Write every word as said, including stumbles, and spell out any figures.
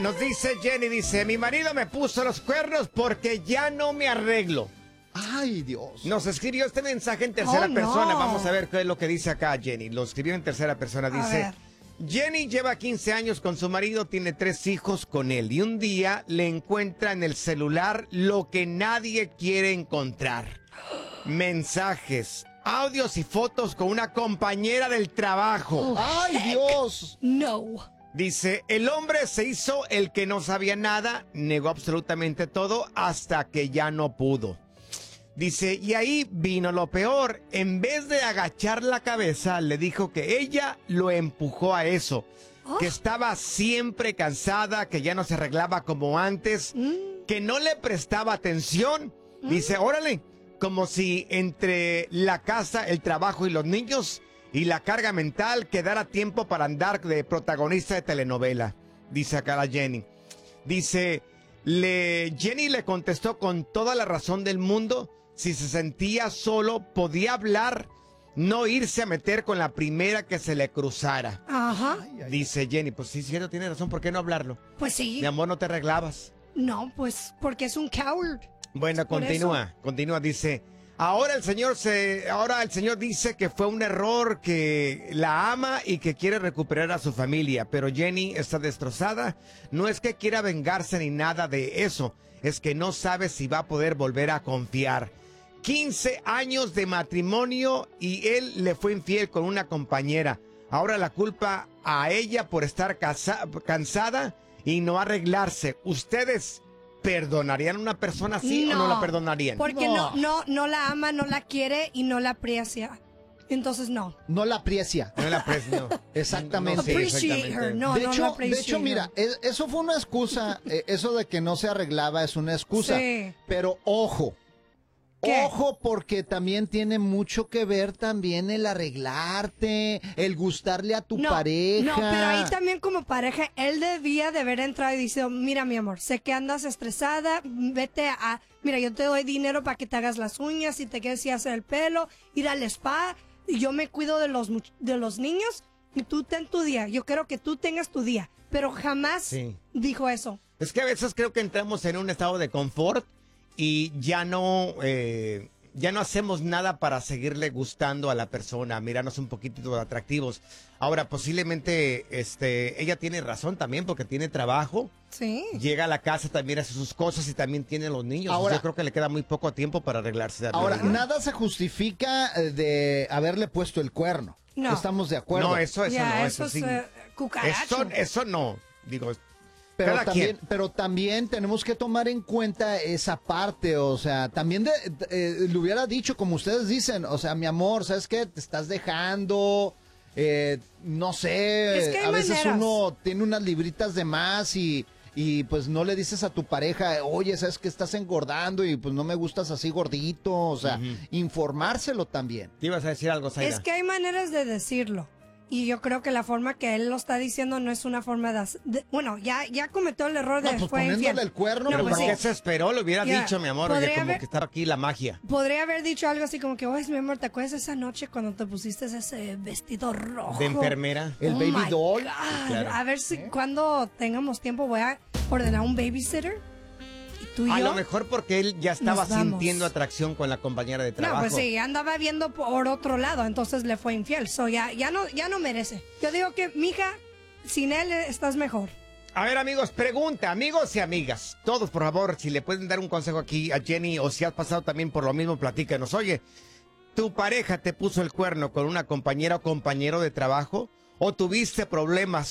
nos dice Jenny, dice, mi marido me puso los cuernos porque ya no me arreglo. Ay, Dios. Nos escribió este mensaje en tercera Oh, persona. no. Vamos a ver qué es lo que dice acá Jenny. Lo escribió en tercera persona. Dice, ver. Jenny lleva quince años con su marido, tiene tres hijos con él. Y un día le encuentra en el celular lo que nadie quiere encontrar. Mensajes, audios y fotos con una compañera del trabajo. Ay, Dios. No. Dice, el hombre se hizo el que no sabía nada, negó absolutamente todo hasta que ya no pudo. Dice, y ahí vino lo peor. En vez de agachar la cabeza, le dijo que ella lo empujó a eso. Oh. Que estaba siempre cansada, que ya no se arreglaba como antes, Mm. que no le prestaba atención. Dice, órale, como si entre la casa, el trabajo y los niños y la carga mental quedara tiempo para andar de protagonista de telenovela. Dice acá la Jenny. Dice, le, Jenny le contestó con toda la razón del mundo. Si se sentía solo, podía hablar, no irse a meter con la primera que se le cruzara. Ajá. Dice Jenny, pues sí, cierto, tiene razón, ¿por qué no hablarlo? Pues sí. Mi amor, no te arreglabas. No, pues porque es un coward. Bueno, Por continúa, continúa, dice, ahora el señor se, ahora el señor dice que fue un error, que la ama y que quiere recuperar a su familia, pero Jenny está destrozada. No es que quiera vengarse ni nada de eso, es que no sabe si va a poder volver a confiar. quince años de matrimonio y él le fue infiel con una compañera. Ahora la culpa a ella por estar casa- cansada y no arreglarse. ¿Ustedes perdonarían a una persona así o no la perdonarían? Porque No. no. no, no, la ama, no la quiere y no la aprecia. Entonces no. No la aprecia. No la aprecio. Exactamente. No, sí, Appreciate exactamente. her. No, de, no hecho, la de appreciate hecho, mira, her. es- eso fue una excusa. eh, eso de que no se arreglaba es una excusa. Sí. Pero ojo. ¿Qué? Ojo, porque también tiene mucho que ver también el arreglarte, el gustarle a tu no, pareja. No, pero ahí también como pareja, él debía de haber entrado y dicho, mira mi amor, sé que andas estresada, vete a, mira, yo te doy dinero para que te hagas las uñas, y te quieres ir a hacer el pelo, ir al spa, y yo me cuido de los, much- de los niños, y tú ten tu día, yo quiero que tú tengas tu día, pero jamás Sí. dijo eso. Es que a veces creo que entramos en un estado de confort y ya no, eh, ya no hacemos nada para seguirle gustando a la persona, mirarnos un poquito atractivos. Ahora, posiblemente, este, ella tiene razón también porque tiene trabajo. Sí. Llega a la casa, también hace sus cosas y también tiene los niños. Ahora- Yo creo que le queda muy poco tiempo para arreglarse. de Ahora, realidad. nada se justifica eh, de haberle puesto el cuerno. No. Estamos de acuerdo. No, eso, eso Ya, no, eso eso, es, sí. eh, cucaracho. Eso, eso no. Digo, Pero cada también, quien. pero también tenemos que tomar en cuenta esa parte, o sea, también de- de- eh, le hubiera dicho, como ustedes dicen, o sea, mi amor, ¿sabes qué? Te estás dejando, eh, no sé, Es que hay a veces maneras. uno tiene unas libritas de más y, y pues no le dices a tu pareja, oye, ¿sabes que estás engordando y pues no me gustas así gordito? O sea, informárselo también. Te ibas a decir algo, Zaira. Es que hay maneras de decirlo. Y yo creo que la forma que él lo está diciendo no es una forma de... hacer- de- bueno, ya, ya cometió el error de... No, pues fue poniéndole infiel. el cuerno, No, Pero pues ¿por sí. qué se esperó? Lo hubiera Ya, dicho, mi amor. Oye, podría como haber- que está aquí la magia. Podría haber dicho algo así como que, oye, mi amor, ¿te acuerdas esa noche cuando te pusiste ese vestido rojo? De enfermera. El Oh baby my doll. God. Claro. A ver si cuando tengamos tiempo voy a ordenar un babysitter. Y tú y A yo... lo mejor porque él ya estaba Nos vamos. sintiendo atracción con la compañera de trabajo. No, pues sí, andaba viendo por otro lado, entonces le fue infiel. So ya, ya no, ya no merece. Yo digo que, mija, sin él eh, estás mejor. A ver, amigos, pregunta, amigos y amigas. Todos, por favor, si le pueden dar un consejo aquí a Jenny o si has pasado también por lo mismo, platícanos. Oye, ¿tu pareja te puso el cuerno con una compañera o compañero de trabajo? ¿O tuviste problemas